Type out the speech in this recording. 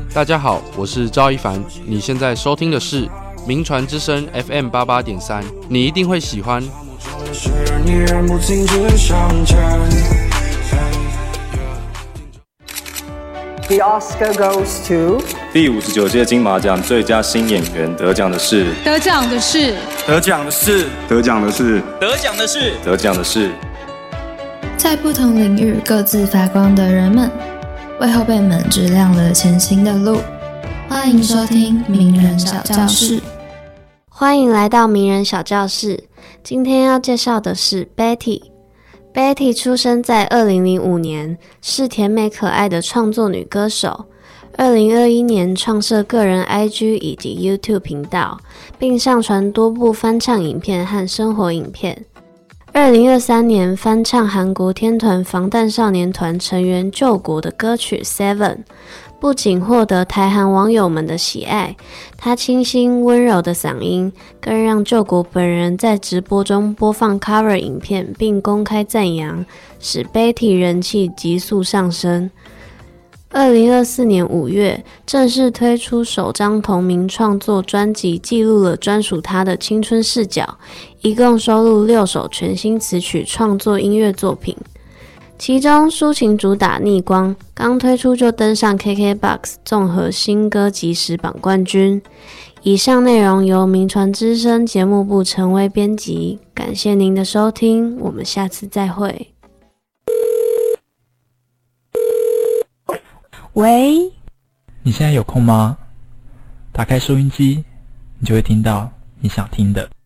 大家好，我是赵一凡，你现在收听的是名传之声 FM88.3，你一定会喜欢。 The Oscar goes to 第59届金马奖最佳新演员得奖的是在不同领域各自发光的人们，为后辈们指亮了前行的路。欢迎收听名人小教室。 欢迎来到名人小教室。今天要介绍的是 Betty。Betty 出生在2005年，是甜美可爱的创作女歌手。2021年创设个人 IG 以及 YouTube 频道，并上传多部翻唱影片和生活影片。2023年翻唱韩国天团防弹少年团成员救国的歌曲 Seven， 不仅获得台韩网友们的喜爱，他清新温柔的嗓音更让救国本人在直播中播放 cover 影片并公开赞扬，使 Betty 人气急速上升。2024年5月正式推出首张同名创作专辑，记录了专属他的青春视角，一共收录6首全新词曲创作音乐作品，其中抒情主打《逆光》刚推出就登上 KKBOX 综合新歌即时榜冠军。以上内容由名传之声节目部陈威编辑，感谢您的收听，我们下次再会。 喂， 你现在有空吗？打开收音机，你就会听到你想听的。